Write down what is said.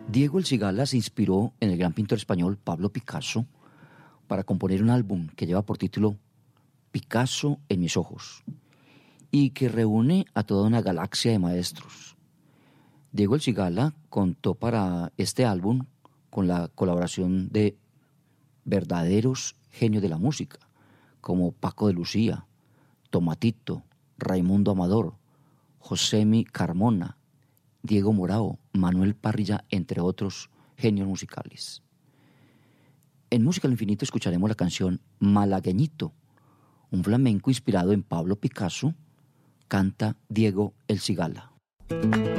Diego El Cigala se inspiró en el gran pintor español Pablo Picasso para componer un álbum que lleva por título Picasso en mis ojos y que reúne a toda una galaxia de maestros. Diego El Cigala contó para este álbum con la colaboración de verdaderos genios de la música, como Paco de Lucía, Tomatito, Raimundo Amador, Josemi Carmona, Diego Morao, Manuel Parrilla, entre otros genios musicales. En Música al Infinito escucharemos la canción Malagueñito, un flamenco inspirado en Pablo Picasso, canta Diego El Cigala.